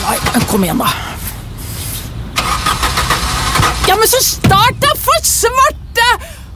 Nei, kom igjen da. Ja, men så start da, for svarte!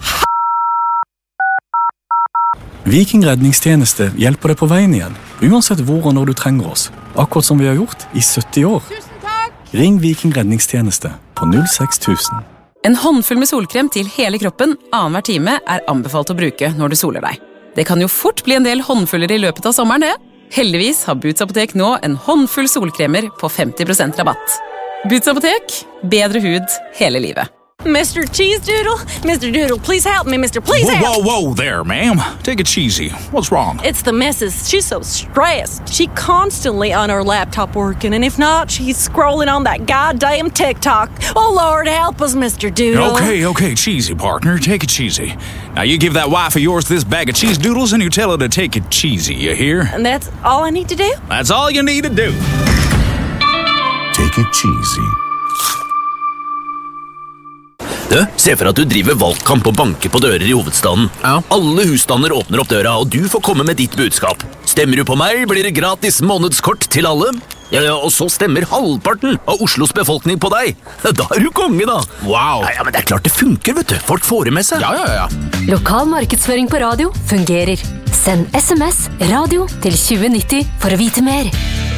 Viking redningstjeneste hjelper deg på veien igjen, uansett hvor og når du trenger oss. Akkurat som vi har gjort i 70 år. Tusen takk! Ring Viking redningstjeneste på 06000. En håndfull med solkrem til hele kroppen annenhver time er anbefalt å bruke når du soler deg. Det kan jo fort bli en del håndfuller i løpet av sommeren, det. Heldigvis har Boots Apotek nå en håndfull solkremer på 50% rabatt. Boots Apotek, bedre hud hele livet. Mr. Cheese Doodle? Mr. Doodle, please help me, Mr. Please help! Whoa there, ma'am. Take it cheesy. What's wrong? It's the missus. She's so stressed. She constantly on her laptop working, and if not, she's scrolling on that goddamn TikTok. Oh, Lord, help us, Mr. Doodle. Okay, cheesy, partner. Take it cheesy. Now, you give that wife of yours this bag of cheese doodles, and you tell her to take it cheesy, you hear? And that's all I need to do? That's all you need to do. Take it cheesy. Du, se for at du driver valgkamp og banker på dører i hovedstaden. Ja. Alle husstander åpner opp døra, og du får komme med ditt budskap. Stemmer du på meg, blir det gratis månedskort til alle. Ja, og så stemmer halvparten av Oslos befolkning på deg. Da er du konge, da. Wow. Ja, men det er klart det funker, vet du. Folk får det med seg. Ja. Lokal markedsføring på radio fungerer. Send SMS radio til 2090 for å vite mer.